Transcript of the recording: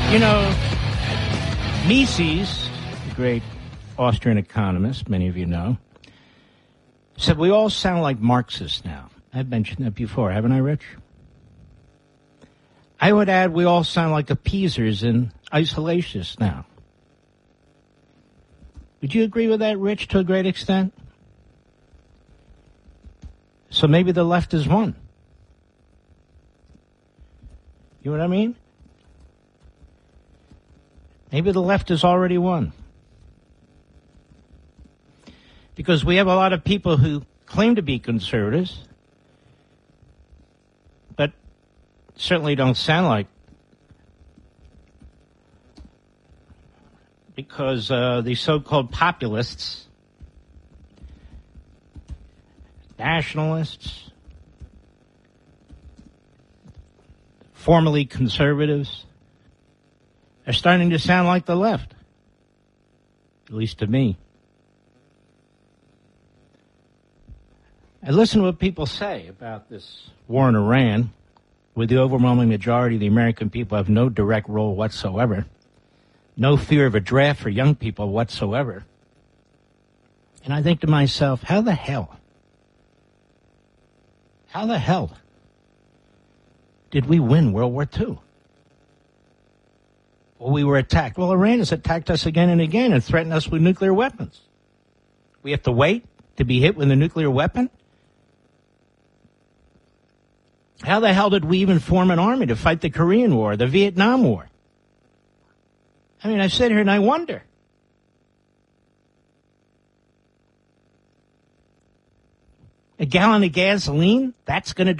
You know, Mises, the great Austrian economist, many of you know, said we all sound like Marxists now. I've mentioned that before, haven't I, Rich? I would add we all sound like appeasers and isolationists now. Would you agree with that, Rich, to a great extent? So maybe the left has won. You know what I mean? Maybe the left has already won. Because we have a lot of people who claim to be conservatives, but certainly don't sound like, because the so-called populists, nationalists, formerly conservatives, are starting to sound like the left, at least to me. I listen to what people say about this war in Iran, where the overwhelming majority of the American people have no direct role whatsoever, no fear of a draft for young people whatsoever. And I think to myself, how the hell did we win World War II? Well, we were attacked. Well, Iran has attacked us again and again and threatened us with nuclear weapons. We have to wait to be hit with a nuclear weapon? How the hell did we even form an army to fight the Korean War, the Vietnam War? I mean, I sit here and I wonder. A gallon of gasoline, that's going to